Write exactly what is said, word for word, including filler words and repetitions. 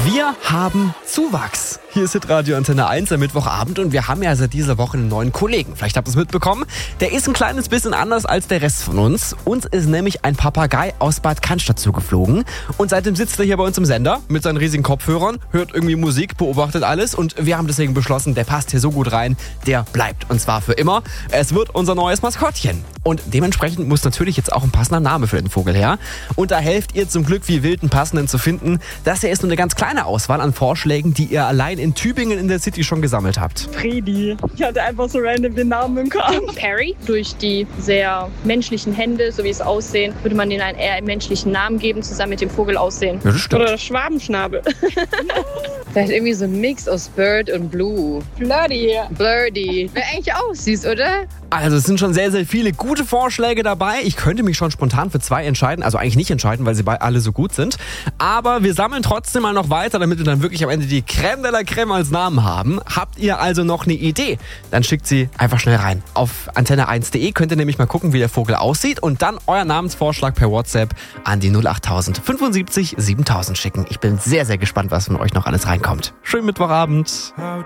Wir haben Zuwachs. Hier ist Hitradio Antenne eins am Mittwochabend und wir haben ja seit dieser Woche einen neuen Kollegen. Vielleicht habt ihr es mitbekommen. Der ist ein kleines bisschen anders als der Rest von uns. Uns ist nämlich ein Papagei aus Bad Cannstatt zugeflogen. Und seitdem sitzt er hier bei uns im Sender mit seinen riesigen Kopfhörern, hört irgendwie Musik, beobachtet alles. Und wir haben deswegen beschlossen, der passt hier so gut rein, der bleibt. Und zwar für immer. Es wird unser neues Maskottchen. Und dementsprechend muss natürlich jetzt auch ein passender Name für den Vogel her. Und da helft ihr zum Glück wie wild einen passenden zu finden. Das hier ist nur eine ganz kleine Auswahl an Vorschlägen, die ihr allein in Tübingen in der City schon gesammelt habt. Freddy. Ich hatte einfach so random den Namen im Kopf. Perry. Durch die sehr menschlichen Hände, so wie es aussehen, würde man denen einen eher menschlichen Namen geben, zusammen mit dem Vogel aussehen. Ja, das stimmt. Oder Schwabenschnabel. Vielleicht irgendwie so ein Mix aus Bird und Blue. Flirty. Birdie. Wäre eigentlich auch süß, oder? Also es sind schon sehr, sehr viele gute Vorschläge dabei. Ich könnte mich schon spontan für zwei entscheiden. Also eigentlich nicht entscheiden, weil sie bei alle so gut sind. Aber wir sammeln trotzdem mal noch weiter, damit wir dann wirklich am Ende die Crème de la Crème als Namen haben. Habt ihr also noch eine Idee? Dann schickt sie einfach schnell rein. Auf antenne eins punkt de könnt ihr nämlich mal gucken, wie der Vogel aussieht und dann euer Namensvorschlag per WhatsApp an die null acht null null fünfundsiebzig siebentausend schicken. Ich bin sehr, sehr gespannt, was von euch noch alles reinkommt. Schönen Mittwochabend.